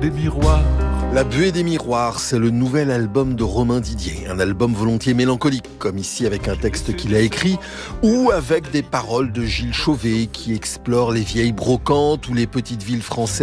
des miroirs. La buée des miroirs, c'est le nouvel album de Romain Didier. Un album volontiers mélancolique, comme ici avec un texte qu'il a écrit, ou avec des paroles de Gilles Chauvet qui explore les vieilles brocantes ou les petites villes françaises